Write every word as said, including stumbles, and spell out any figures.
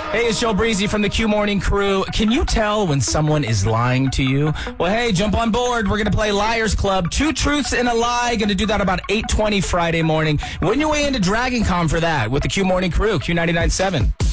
Hey, it's Joe Breezy from the Q Morning Crew. Can you tell when someone is lying to you? Well, hey, jump on board. We're going to play Liars Club. Two truths and a lie. Going to do that about eight twenty Friday morning. Win your way into Dragon Con for that with the Q Morning Crew, Q ninety-nine point seven.